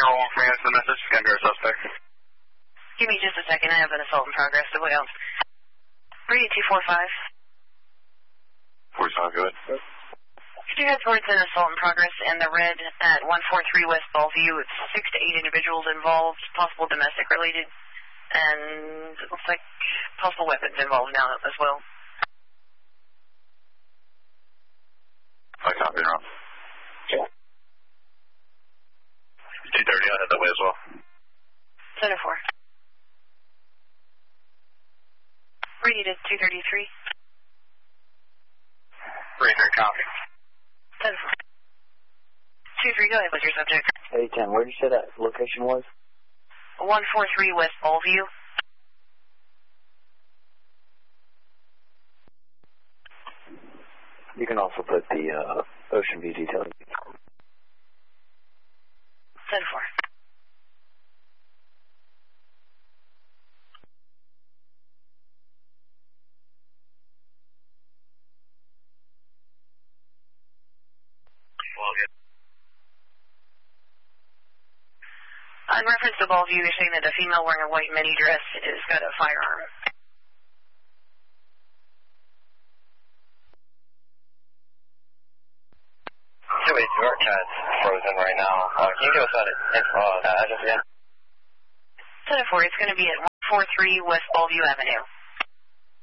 Roll for answer the message. Scan our suspect. Give me just a second. I have an assault in progress. So what else? 3245. 45, good. Could you head towards an assault in progress in the red at 143 West Bellevue? It's 6 to 8 individuals involved, possible domestic related, and it looks like possible weapons involved now as well. I copy, Rob. 230, I'll head that way as well. Center 4. Ready to 233. Ranger, copy. 10-4. 2-3, go ahead with your subject. 810, where did you say that location was? 143 West Bellevue. You can also put the Ocean View detail. 10-4. In reference to Bellevue, you're saying that a female wearing a white mini dress has got a firearm. Your cat's frozen right now. Can you give us that address again? 10-4, it's going to be at 143 West Bellevue Avenue.